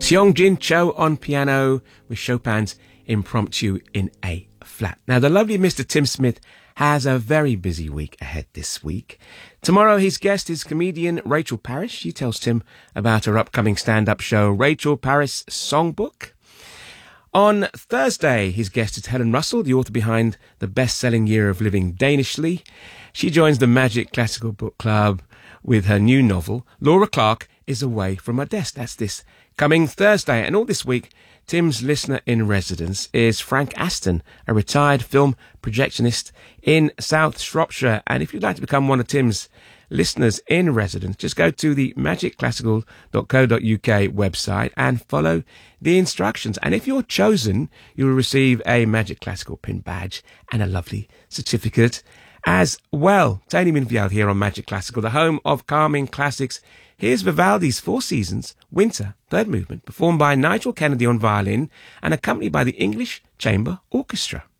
Seong-jin Cho on piano with Chopin's Impromptu in A flat. Now, the lovely Mr. Tim Smith has a very busy week ahead this week. Tomorrow, his guest is comedian Rachel Parrish. She tells Tim about her upcoming stand-up show, Rachel Parrish Songbook. On Thursday, his guest is Helen Russell, the author behind the best-selling Year of Living Danishly. She joins the Magic Classical Book Club with her new novel, Laura Clark is Away from Her Desk. That's this coming Thursday. And all this week, Tim's listener in residence is Frank Aston, a retired film projectionist in South Shropshire. And if you'd like to become one of Tim's listeners in residence, just go to the magicclassical.co.uk website and follow the instructions. And if you're chosen, you'll receive a Magic Classical pin badge and a lovely certificate as well. Tony Minfield here on Magic Classical, the home of calming classics. Here's Vivaldi's Four Seasons, Winter, third movement, performed by Nigel Kennedy on violin and accompanied by the English Chamber Orchestra.